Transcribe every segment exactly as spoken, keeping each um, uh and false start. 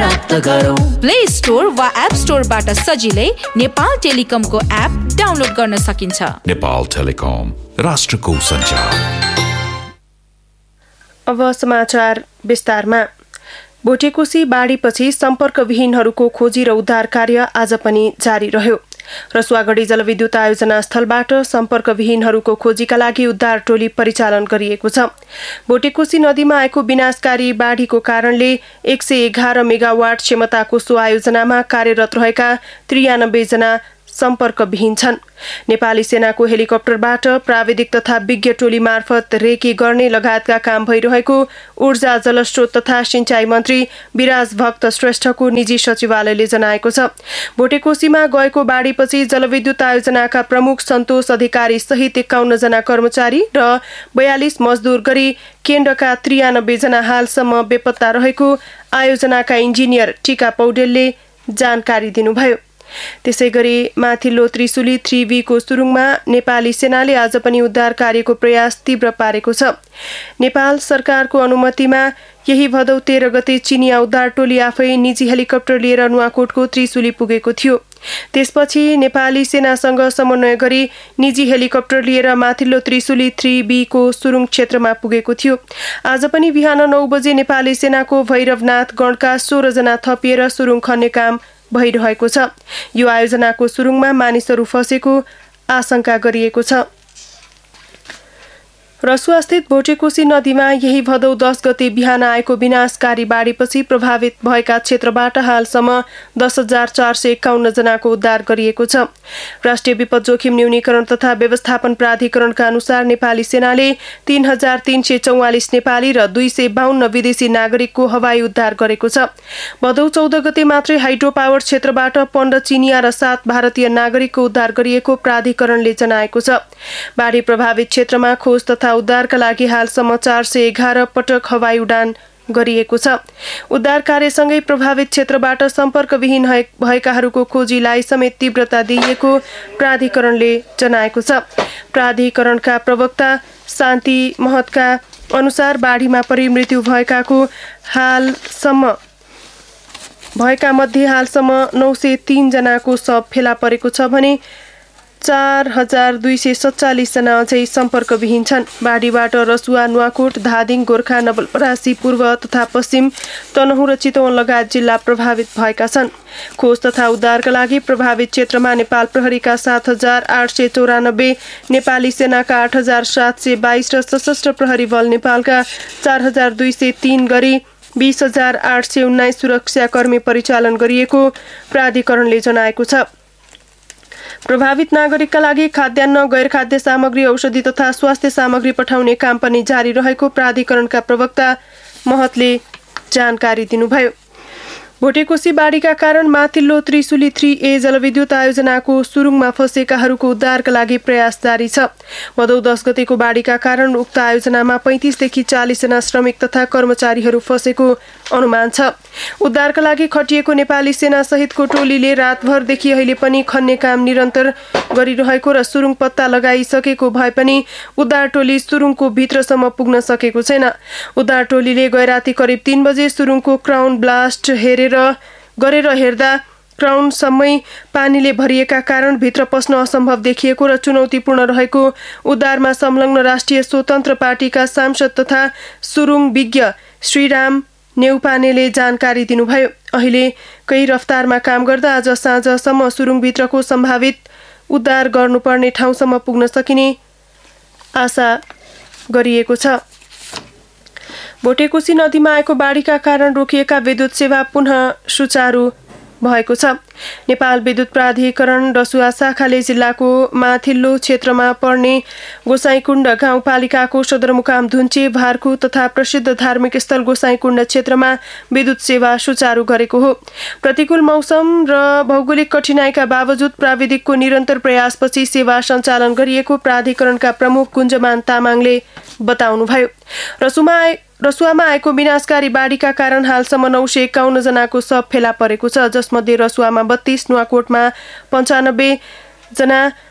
प्राप्त गरौँ। Play store वा एप स्टोरबाट सजिलै नेपाल टेलिकमको एप डाउनलोड गर्न सकिन्छ। नेपाल टेलिकम, राष्ट्रको सञ्चार। अब समाचार विस्तारमा। भोटेकोशी बाढीपछि सम्पर्कविहीनहरूको खोजी र उद्धार कार्य आज पनि जारी रह्यो। रसुवागढी जलविद्युत आयोजना स्थलबाट सम्पर्कविहीनहरूको खोजीका लागि उद्धार टोली परिचालन गरिएको छ। भोटेकोशी नदीमा आएको विनाशकारी बाढीको कारणले एक सय एघार मेगावाट क्षमताको सो आयोजनामा कार्यरत रहेका त्रियानब्बे जना सम्पर्कविहीन छन्। नेपाली सेनाको हेलिकप्टरबाट प्राविधिक तथा विज्ञ टोली मार्फत रेकी गर्ने लगायतका काम भइरहेको ऊर्जा जलस्रोत तथा सिंचाई मन्त्री विराज भक्त श्रेष्ठको निजी सचिवालयले जनाएको छ। भोटेकोशीमा गएको बाढीपछि जलविद्युत आयोजनाका प्रमुख सन्तोष अधिकारी सहित एकाउन्न जना कर्मचारी र बयालिस मजदुर गरी केन्द्रका त्रियानब्बे जना हालसम्म बेपत्ता रहेको आयोजनाका इन्जिनियर टीका पौडेलले जानकारी दिनुभयो। त्यसैगरी माथिल्लो त्रिशुली थ्री बी को सुरुङमा नेपाली सेनाले आज पनि उद्धार कार्यको प्रयास तीव्र पारेको छ। नेपाल सरकारको अनुमतिमा यही भदौ तेह्र गते चिनिया उद्धार टोली आफै निजी हेलिकप्टर लिएर नुवाकोटको त्रिशुली पुगेको थियो। त्यसपछि नेपाली सेनासँग समन्वय गरी निजी हेलिकप्टर लिएर माथिल्लो त्रिशुली थ्री बी को सुरुङ क्षेत्रमा पुगेको थियो। आज पनि बिहान नौ बजे नेपाली सेनाको भैरवनाथ गणका सोह्र जना थपिएर सुरुङ खन्ने काम भइरहेको छ। यो आयोजनाको सुरुङमा मानिसहरू फसेको आशंका गरिएको छ। रसुवास्थित भोटेकोशी नदीमा यही भदौ दस गते बिहान आएको विनाशकारी बाढीपछि प्रभावित भएका क्षेत्रबाट हालसम्म दस हजार चार सय एकाउन्न जनाको उद्धार गरिएको छ। राष्ट्रिय विपद जोखिम न्यूनीकरण तथा व्यवस्थापन प्राधिकरणका अनुसार नेपाली सेनाले तीन हजार तीन सय चौवालिस नेपाली र दुई सय बाहन्न विदेशी नागरिकको हवाई उद्धार गरेको छ। भदौ चौध गते मात्रै हाइड्रो पावर क्षेत्रबाट पन्ध्र चिनिया र सात भारतीय नागरिकको उद्धार गरिएको प्राधिकरणले जनाएको छ। बाढी प्रभावित क्षेत्रमा खोज तथा उद्धारका लागि हालसम्म चार सय एघार पटक हवाई उडान गरिएको छ। उद्धार कार्यसँगै प्रभावित क्षेत्रबाट सम्पर्कविहीन भएकाहरूको खोजीलाई समेत तीव्रता दिइएको प्राधिकरणले जनाएको छ। प्राधिकरणका प्रवक्ता शान्ति महतका अनुसार बाढीमा परि मृत्यु भएकाको हालसम्म भएका मध्ये हालसम्म नौ सय तीन जनाको शव फेला परेको छ भने चार हजार दुई सय सत्तालिस जना अझै सम्पर्कविहीन छन्। बाढीबाट रसुवा, नुवाकोट, धादिङ, गोर्खा, नवलपरासी, पूर्व तथा पश्चिम, तनहुँ र चितवन लगायत जिल्ला प्रभावित भएका छन्। खोज तथा उद्धारका लागि प्रभावित क्षेत्रमा नेपाल प्रहरीका सात हजार आठ सय चौरानब्बे, नेपाली सेनाका आठ हजार सात सय बाइस र सशस्त्र प्रहरी बल नेपालका चार हजार दुई सय तीन गरी बीस हजार आठ सय उन्नाइस सुरक्षाकर्मी परिचालन गरिएको प्राधिकरणले जनाएको छ। प्रभावित नागरिकका लागि खाद्यान्न, गैर खाद्य सामग्री, औषधि तथा स्वास्थ्य सामग्री पठाउने काम पनि जारी रहेको प्राधिकरणका प्रवक्ता महतले जानकारी दिनुभयो। भोटेकोशी बाढीका कारण माथिल्लो त्रिशुली थ्री ए जलविद्युत आयोजनाको सुरुङमा फसेकाहरूको उद्धारका लागि प्रयास जारी छ। भदौ दस गतेको बाढीका कारण उक्त आयोजनामा पैंतीसदेखि चालीस जना श्रमिक तथा कर्मचारीहरू फसेको अनुमान छ। उद्धारका लागि खटिएको नेपाली सेना सहितको टोलीले रातभरदेखि अहिले पनि खन्ने काम निरन्तर गरिरहेको र सुरुङ पत्ता लगाइसकेको भए पनि उद्धार टोली सुरुङको भित्रसम्म पुग्न सकेको छैन। उद्धार टोलीले गैराती करिब तीन बजे सुरुङको क्राउन ब्लास्ट हेरेर गरेर हेर्दा क्राउनसम्मै पानीले भरिएका कारण भित्र पस्न असम्भव देखिएको र चुनौतीपूर्ण रहेको उद्धारमा संलग्न राष्ट्रिय स्वतन्त्र पार्टीका सांसद तथा सुरुङ विज्ञ श्रीराम नेउपानेले जानकारी दिनुभयो। अहिले कही रफ्तारमा काम गर्दा आज साँझसम्म सुरुङभित्रको सम्भावित उद्धार गर्नुपर्ने ठाउँसम्म पुग्न सकिने आशा गरिएको छ। भोटेकोशी नदीमा आएको बाढीका कारण रोकिएका विद्युत सेवा पुनः सुचारू भएको छ। नेपाल विद्युत प्राधिकरण रसुवा शाखाले जिल्लाको माथिल्लो क्षेत्रमा पर्ने गोसाईकुण्ड गाउँपालिकाको सदरमुकाम धुन्चे, भारखु तथा प्रसिद्ध धार्मिक स्थल गोसाईकुण्ड क्षेत्रमा विद्युत सेवा सुचारू गरेको हो। प्रतिकूल मौसम र भौगोलिक कठिनाइका बावजुद प्राविधिकको निरन्तर प्रयासपछि सेवा सञ्चालन गरिएको प्राधिकरणका प्रमुख कुञ्जमान तामाङले बताउनुभयो। रसुमा रसुवामा आएको विनाशकारी बाढीका कारण हालसम्म नौ सय एकाउन्न जनाको शव फेला परेको छ, जसमध्ये रसुवामा बत्तीस, नुवाकोटमा पन्चानब्बे जना,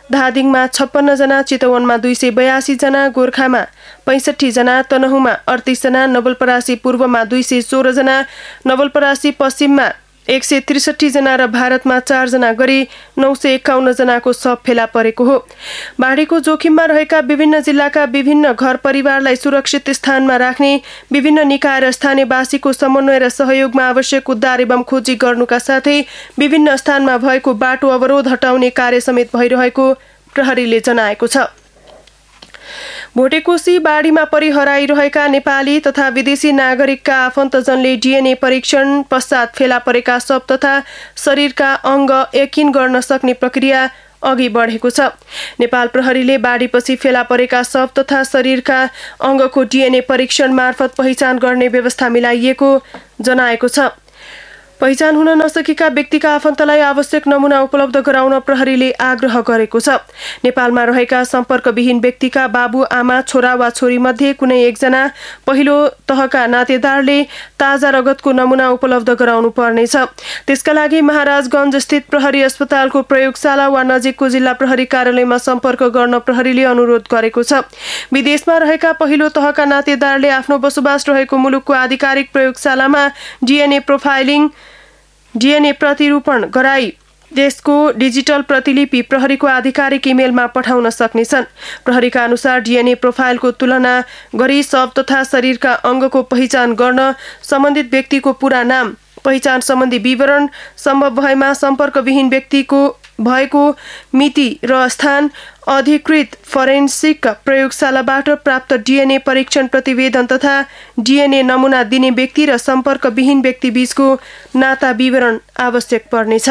धादिङमा छप्पन्न जना, चितवनमा दुई सय बयासी जना, गोर्खामा पैँसठी जना, तनहुँमा अडतिस जना, नवलपरासी पूर्वमा दुई सय सोह्र जना, नवलपरासी पश्चिममा एक सय त्रिसठी जना र भारतमा चारजना गरी नौ सय एकाउन्न जनाको शव फेला परेको हो। बाढीको जोखिममा रहेका विभिन्न जिल्लाका विभिन्न घर परिवारलाई सुरक्षित स्थानमा राख्ने विभिन्न निकाय र स्थानीयवासीको समन्वय र सहयोगमा आवश्यक उद्धार एवं खोजी गर्नुका साथै विभिन्न स्थानमा भएको बाटो अवरोध हटाउने कार्य समेत भइरहेको प्रहरीले जनाएको छ। भोटेकोशी बाढीमा परि हराइरहेका नेपाली तथा विदेशी नागरिकका आफन्तजनले डीएनए परीक्षण पश्चात फेला परेका शव तथा शरीरका अङ्ग यकिन गर्न सक्ने प्रक्रिया अघि बढेको छ। नेपाल प्रहरीले बाढीपछि फेला परेका शव तथा शरीरका अङ्गको डीएनए परीक्षण मार्फत पहिचान गर्ने व्यवस्था मिलाइएको जनाएको छ। पहिचान हुन नसकेका व्यक्तिका आफन्तलाई आवश्यक नमुना उपलब्ध गराउन प्रहरीले आग्रह गरेको छ। नेपालमा रहेका सम्पर्कविहीन व्यक्तिका बाबु आमा छोरा वा छोरी मध्ये कुनै एकजना पहिलो तहका नातेदारले ताजा रगतको नमुना उपलब्ध गराउनु पर्नेछ। त्यसका लागि महाराजगञ्ज स्थित प्रहरी अस्पतालको प्रयोगशाला वा नजिकको जिल्ला प्रहरी कार्यालयमा सम्पर्क गर्न प्रहरीले अनुरोध गरेको छ। विदेशमा रहेका पहिलो तहका नातेदारले आफ्नो बसोबास रहेको मुलुकको आधिकारिक प्रयोगशालामा डीएनए प्रोफाइलिङ डीएनए प्रतिरूपण गराई त्यसको डिजिटल प्रतिलिपि प्रहरीको आधिकारिक इमेलमा पठाउन सक्नेछन्। प्रहरीका अनुसार डीएनए प्रोफाइलको तुलना गरी शव तथा शरीरका अङ्गको पहिचान गर्न सम्बन्धित व्यक्तिको पूरा नाम, पहिचान सम्बन्धी विवरण, सम्भव भएमा सम्पर्कविहीन व्यक्तिको भएको मिति र स्थान, अधिकृत फरेन्सिक प्रयोगशालाबाट प्राप्त डीएनए परीक्षण प्रतिवेदन तथा डीएनए नमुना दिने व्यक्ति र सम्पर्कविहीन व्यक्ति बीचको नाता विवरण आवश्यक पर्नेछ।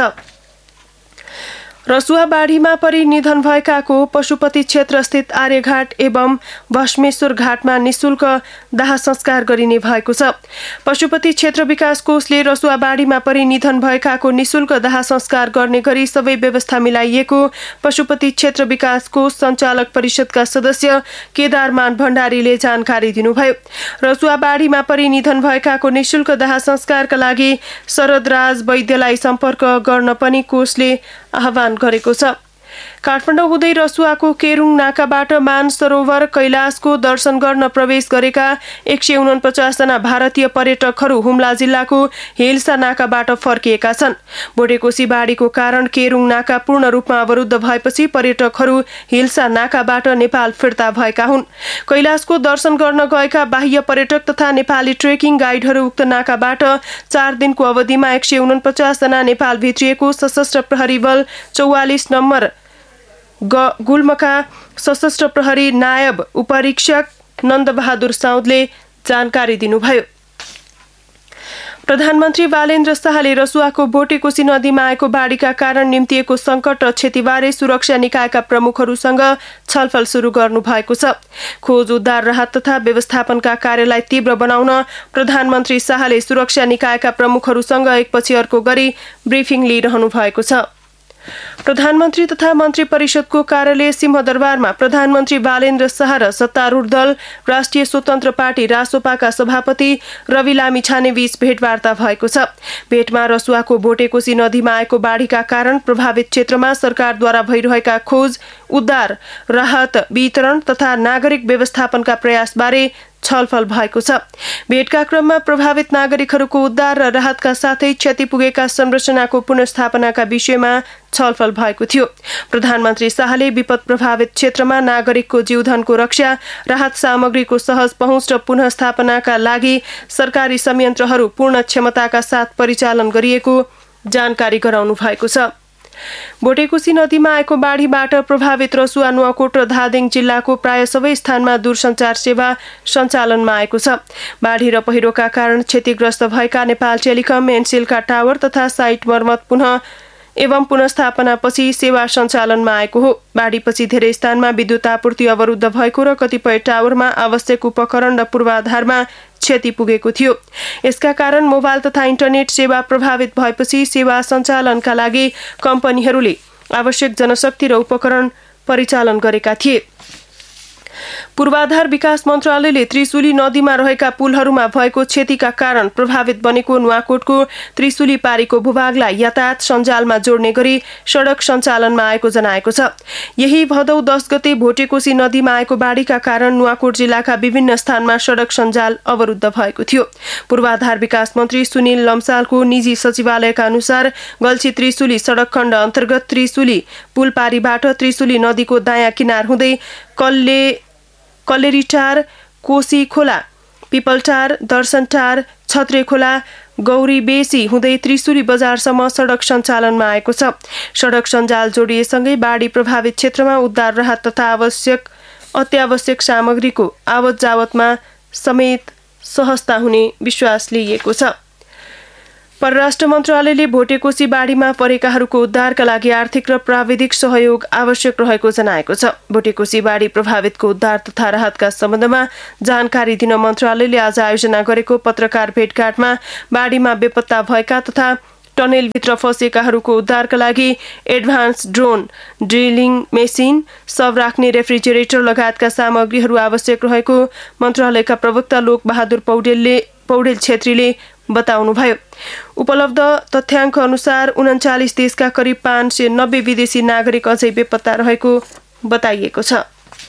रसुवा बाढीमा परि निधन भएकाको पशुपति क्षेत्र स्थित आर्यघाट एवं भस्मेश्वर घाटमा निशुल्क दाह संस्कार गरिने भएको छ। पशुपति क्षेत्र विकास कोषले रसुवा बाढीमा परि निधन भएकाको निशुल्क दाह संस्कार गर्ने गरी सबै व्यवस्था मिलाइएको पशुपति क्षेत्र विकास कोष सञ्चालक परिषदका सदस्य केदारमान भण्डारीले जानकारी दिनुभयो। रसुवा बाढीमा परि निधन भएकाको निशुल्क दाह संस्कारका लागि शरदराज वैद्यलाई सम्पर्क गर्न पनि कोषले आह्वान गरेको छ। काठमाडौँ हुँदै रसुवाको केरुङ नाकाबाट मानसरोवर कैलाशको दर्शन गर्न प्रवेश गरेका एक सय उनपचास जना भारतीय पर्यटकहरू हुम्ला जिल्लाको हिल्सा नाकाबाट फर्किएका छन्। भोटेकोशी बाढीको कारण केरुङ नाका पूर्ण रूपमा अवरुद्ध भएपछि पर्यटकहरू हिल्सा नाकाबाट नेपाल फिर्ता भएका हुन्। कैलाशको दर्शन गर्न गएका बाह्य पर्यटक तथा नेपाली ट्रेकिङ गाइडहरू उक्त नाकाबाट चार दिनको अवधिमा एक सय उनपचास जना नेपाल भित्रिएको सशस्त्र प्रहरी बल चौवालिस नम्बर गुल्मका सशस्त्र प्रहरी नायब उपरीक्षक नन्दबहादुर साउदले जानकारी दिनुभयो। प्रधानमन्त्री बालेन्द्र शाहले रसुवाको भोटेकोशी नदीमा आएको बाढीका कारण निम्तिएको सङ्कट र क्षतिबारे सुरक्षा निकायका प्रमुखहरूसँग छलफल सुरु गर्नु भएको छ। खोज उद्धार राहत तथा व्यवस्थापनका कार्यलाई तीव्र बनाउन प्रधानमन्त्री शाहले सुरक्षा निकायका प्रमुखहरूसँग एकपछि अर्को गरी ब्रिफिङ लिइरहनु भएको छ। प्रधानमन्त्री तथा मन्त्री परिषदको कार्यालय सिंहदरबारमा प्रधानमन्त्री बालेन्द्र शाह र सत्तारूढ दल राष्ट्रिय स्वतन्त्र पार्टी रासोपाका सभापति रवि लामिछाने बीच भेटवार्ता भएको छ। भेटमा रसुवाको भोटेकोशी नदीमा आएको बाढीका कारण प्रभावित क्षेत्रमा सरकारद्वारा भइरहेका खोज उद्धार राहत वितरण तथा नागरिक व्यवस्थापनका प्रयासबारे छलफल भएको छ। भेटका क्रममा प्रभावित नागरिकहरूको उद्धार र राहतका साथै क्षति पुगेका संरचनाको पुनर्स्थापनाका विषयमा छलफल भएको थियो। प्रधानमन्त्री शाहले विपद प्रभावित क्षेत्रमा नागरिकको जीवधनको रक्षा, राहत सामग्रीको सहज पहुँच र पुनर्स्थापनाका लागि सरकारी संयन्त्रहरू पूर्ण क्षमताका साथ परिचालन गरिएको जानकारी गराउनु भएको छ। भोटेकोशी नदीमा आएको बाढीबाट प्रभावित रसुवा, नुवाकोट र धादिङ जिल्लाको प्राय सबै स्थानमा दूरसञ्चार सेवा सञ्चालनमा आएको छ। बाढी र पहिरोका कारण क्षतिग्रस्त भएका नेपाल टेलिकम, एनसेलका टावर तथा साइट मर्मत पुनः एवं पुनर्स्थापनापछि सेवा सञ्चालनमा आएको हो। बाढीपछि धेरै स्थानमा विद्युत आपूर्ति अवरुद्ध भएको र कतिपय टावरमा आवश्यक उपकरण र पूर्वाधारमा क्षति पुगेको थियो। यसका कारण मोबाइल तथा इन्टरनेट सेवा प्रभावित भएपछि सेवा सञ्चालनका लागि कम्पनीहरूले आवश्यक जनशक्ति र उपकरण परिचालन गरेका थिए। पूर्वाधार विकास मन्त्रालयले त्रिशुली नदीमा रहेका पुलहरूमा भएको क्षतिका कारण प्रभावित बनेको नुवाकोटको त्रिशुली पारीको भूभागलाई यातायात सञ्जालमा जोड्ने गरी सडक सञ्चालनमा आएको जनाएको छ। यही भदौ दस गते भोटेकोशी नदीमा आएको बाढीका कारण नुवाकोट जिल्लाका विभिन्न स्थानमा सडक सञ्जाल अवरुद्ध भएको थियो। पूर्वाधार विकास मन्त्री सुनिल लम्सालको निजी सचिवालयका अनुसार गल्छी त्रिशुली सडक खण्ड अन्तर्गत त्रिशुली पुलपारीबाट त्रिशुली नदीको दायाँ किनार हुँदै कल्ले कल्लेरीटार, कोशी खोला, पिपलटार, दर्शनटार, छत्रे खोला, गौरी बेसी हुँदै त्रिशुली बजारसम्म सडक सञ्चालनमा आएको छ। सडक सञ्जाल जोडिएसँगै बाढी प्रभावित क्षेत्रमा उद्धार राहत तथा आवश्यक अत्यावश्यक सामग्रीको आवत जावतमा समेत सहजता हुने विश्वास लिइएको छ। परराष्ट्र मन्त्रालयले भोटेकोशी बाढीमा परेकाहरूको उद्धारका लागि आर्थिक र प्राविधिक सहयोग आवश्यक रहेको जनाएको छ। भोटेकोशी बाढी प्रभावितको उद्धार तथा राहतका सम्बन्धमा जानकारी दिन मन्त्रालयले आज आयोजना गरेको पत्रकार भेटघाटमा बाढीमा बेपत्ता भएका तथा टनेलभित्र फँसेकाहरूको उद्धारका लागि एडभान्स ड्रोन, ड्रिलिङ मेसिन, शव राख्ने रेफ्रिजरेटर लगायतका सामग्रीहरू आवश्यक रहेको मन्त्रालयका प्रवक्ता लोकबहादुर पौडेलले पौडेल छेत्रीले बताउनुभयो। उपलब्ध तथ्याङ्क अनुसार उन्चालिस देशका करिब पाँच सय नब्बे विदेशी नागरिक अझै बेपत्ता रहेको बताइएको छ।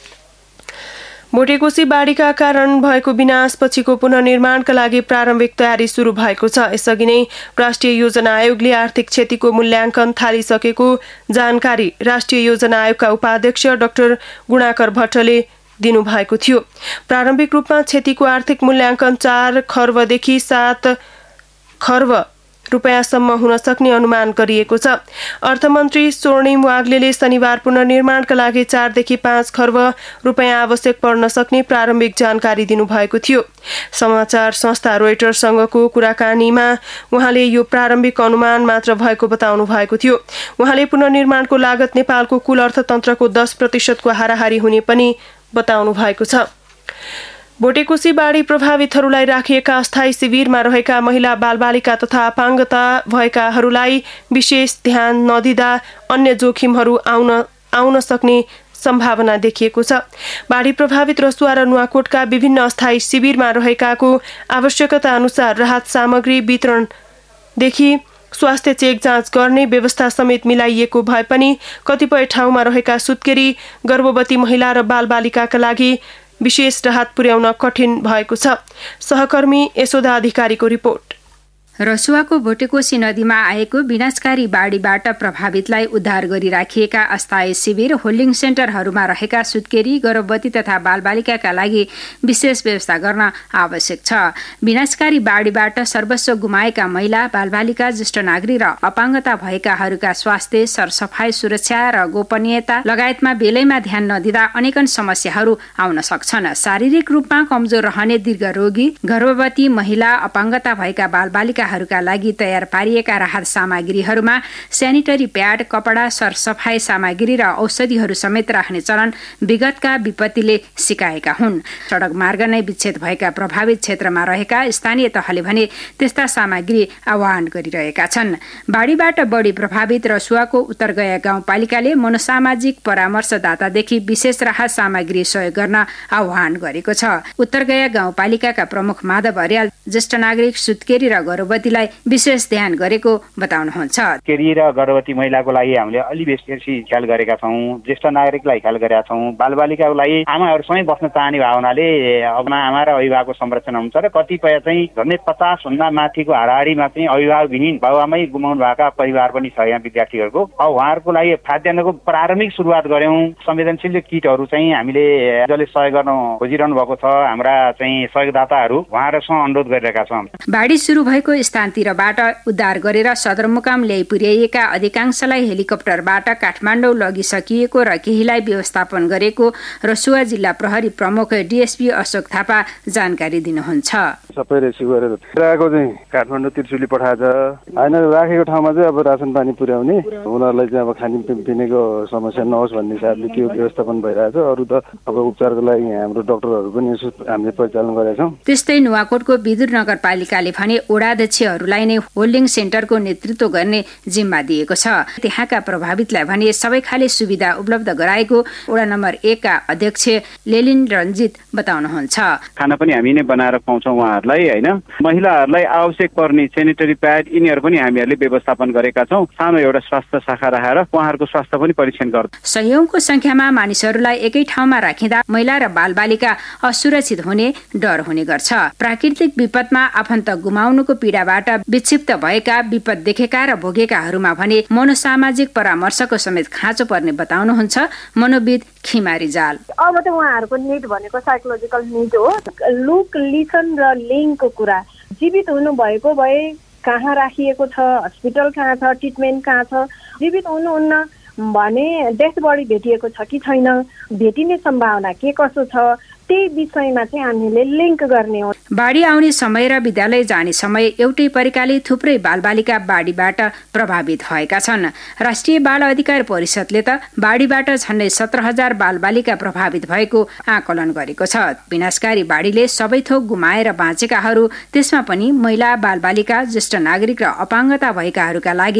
भोटेकोशी बाढीका कारण भएको विनाशपछिको पुनर्निर्माणका लागि प्रारम्भिक तयारी सुरु भएको छ। यसअघि नै राष्ट्रिय योजना आयोगले आर्थिक क्षतिको मूल्याङ्कन थालिसकेको जानकारी राष्ट्रिय योजना आयोगका उपाध्यक्ष डाक्टर गुणाकर भट्टले दिनुभएको थियो। प्रारम्भिक रूपमा क्षतिको आर्थिक मूल्याङ्कन चार खर्बदेखि सात खर्ब रुपियाँसम्म हुन सक्ने अनुमान गरिएको छ। अर्थमन्त्री स्वर्णिम वाग्लेले शनिबार पुनर्निर्माणका लागि चारदेखि पाँच खर्ब रुपियाँ आवश्यक पर्न सक्ने प्रारम्भिक जानकारी दिनुभएको थियो। समाचार संस्था रोइटर्ससँगको कुराकानीमा उहाँले यो प्रारम्भिक अनुमान मात्र भएको बताउनु भएको थियो। उहाँले पुनर्निर्माणको लागत नेपालको कुल अर्थतन्त्रको दस प्रतिशतको हाराहारी हुने पनि बताउनु भएको छ। भोटेकोशी बाढी प्रभावितहरूलाई राखिएका अस्थायी शिविरमा रहेका महिला बालबालिका तथा अपाङ्गता भएकाहरूलाई विशेष ध्यान नदिँदा अन्य जोखिमहरू आउन आउन सक्ने सम्भावना देखिएको छ। बाढी प्रभावित रसुवा र नुवाकोटका विभिन्न अस्थायी शिविरमा रहेकाको आवश्यकता अनुसार राहत सामग्री वितरणदेखि स्वास्थ्य चेक जाँच गर्ने व्यवस्था समेत मिलाइएको भए पनि कतिपय ठाउँमा रहेका सुत्केरी गर्भवती महिला र बालबालिकाका लागि विशेष राहत पुर्याउन कठिन भएको छ। सहकर्मी यशोदा अधिकारीको रिपोर्ट। रसुवाको भोटेकोशी नदीमा आएको विनाशकारी बाढीबाट प्रभावितलाई उद्धार गरिराखिएका अस्थायी शिविर, होल्डिङ सेन्टरहरूमा रहेका सुत्केरी गर्भवती तथा बालबालिकाका लागि विशेष व्यवस्था गर्न आवश्यक छ। विनाशकारी बाढीबाट सर्वस्व गुमाएका महिला, बालबालिका, ज्येष्ठ नागरिक र अपाङ्गता भएकाहरूका स्वास्थ्य, सरसफाई, सुरक्षा र गोपनीयता लगायतमा बेलैमा ध्यान नदिँदा अनेकन समस्याहरू आउन सक्छन्। शारीरिक रूपमा कमजोर रहने दीर्घरोगी, गर्भवती महिला, अपाङ्गता भएका बालबालिका हरूका लागि तयार पारिएका राहत सामग्रीहरूमा स्यानिटरी प्याड, कपडा, सरसफाई सामग्री र औषधिहरू समेत राख्ने चलन विगतका विपत्तिले सिकाएका हुन्। सडक मार्ग नै विच्छेद भएका प्रभावित क्षेत्रमा रहेका स्थानीय तहले भने त्यस्ता सामग्री आह्वान गरिरहेका छन्। बाढीबाट बढी प्रभावित रसुवाको उत्तरगया गाउँपालिकाले मनोसामाजिक परामर्शदातादेखि विशेष राहत सामग्री सहयोग गर्न आह्वान गरेको छ। उत्तरगया गाउँपालिकाका प्रमुख माधव अर्याल ज्येष्ठ नागरिक, सुत्केरी र गर्भवती लाई विशेष ध्यान गरेको बताउनुहुन्छ। केरी र गर्भवती महिलाको लागि हामीले अलि बेसी ख्याल गरेका छौँ, ज्येष्ठ नागरिकलाई ख्याल गरेका छौँ, बालबालिकाको लागि आमाहरूसँगै बस्न चाहने भावनाले अब आमा र अभिभावकको संरक्षण हुन्छ र कतिपय चाहिँ झन्डै पचास भन्दा माथिको हाराहारीमा चाहिँ अभिभावकविहीन बाबुआमै गुमाउनु भएका परिवार पनि छ यहाँ विद्यार्थीहरूको। अब उहाँहरूको लागि खाद्यान्नको प्रारम्भिक सुरुवात गर्यौँ। संवेदनशील किटहरू चाहिँ हामीले जसले सहयोग गर्न खोजिरहनु भएको छ हाम्रा चाहिँ सहयोगदाताहरू उहाँहरूसँग अनुरोध गरिरहेका छौँ। बाढी सुरु भएको स्थानतिरबाट उद्धार गरेर सदरमुकाम ल्याइ पुर्याइएका अधिकांशलाई हेलिकप्टरबाट काठमाडौँ लगिसकिएको र केहीलाई व्यवस्थापन गरेको रसुवा जिल्ला प्रहरी प्रमुख डिएसपी अशोक थापा जानकारी दिनुहुन्छ। सबै रेस्क्यु गरेर राखेको चाहिँ काठमाडौँ त्रिशुली पठाएछ होइन, राखेको ठाउँमा चाहिँ अब रासन पानी पुर्याउने उनीहरूलाई चाहिँ अब खानेपिनेको समस्या नहोस् भन्ने हिसाबले त्यो व्यवस्थापन भइरहेछ। अरू त अब उपचारको लागि हाम्रो डाक्टरहरू पनि यसो हामीले परिचालन गरेका छौँ। त्यस्तै नुवाकोटको विदुर नगरपालिकाले भने ओडा अध्यक्षहरूलाई नै होल्डिङ सेन्टरको नेतृत्व गर्ने जिम्मा दिएको छ। त्यहाँका प्रभावितलाई भने सबै खाले सुविधा उपलब्ध गराएको वडा नम्बर एक का अध्यक्ष लेलिन रञ्जित बताउनुहुन्छ। खाना पनि हामी नै बनाएर खुवाउँछौँ उहाँहरूलाई होइन। महिलाहरूलाई आवश्यक पर्ने सेनिटरी प्याड यिनीहरू पनि हामीहरूले व्यवस्थापन गरेका छौँ। सानो एउटा स्वास्थ्य शाखा राखेर उहाँहरूको स्वास्थ्य पनि परीक्षण गर्छौँ। सयौंको संख्यामा मानिसहरूलाई एकै ठाउँमा राखिँदा महिला र बालबालिका असुरक्षित हुने डर हुने गर्छ। प्राकृतिक विपदमा आफन्त गुमाउनुको पीडाबाट विक्षिप्त भएका, विपद देखेका र भोगेकाहरूमा भने मनोसामाजिक परामर्शको समेत खाँचो पर्ने बताउनुहुन्छ मनोविद खिमा रिजाल। अब त उहाँहरूको निड भनेको साइकोलोजिकल निड हो। लुक, लिसन र लिङ्कको कुरा। जीवित हुनु भएको भए कहाँ राखिएको छ, हस्पिटल कहाँ छ, ट्रिटमेन्ट कहाँ छ, जीवित हुनुहुन्न भने डेथ बडी भेटिएको छ कि छैन, भेटिने सम्भावना के कसो छ, त्यही विषयमा चाहिँ हामीले लिङ्क गर्ने हो। बाढी आउने समय र विद्यालय जाने समय एउटै परिकाले थुप्रै बालबालिका बाढीबाट प्रभावित भएका छन्। राष्ट्रिय बाल अधिकार परिषदले त बाढीबाट झन्डै सत्र हजार बालबालिका प्रभावित भएको आकलन गरेको छ। विनाशकारी बाढीले सबै थोक गुमाएर बाँचेकाहरू, त्यसमा पनि महिला, बालबालिका, ज्येष्ठ नागरिक र अपाङ्गता भएकाहरूका लागि